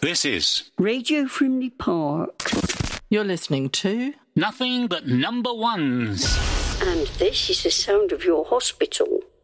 This is Radio Frimley Park. You're listening to Nothing But Number Ones. And this is the sound of your hospital.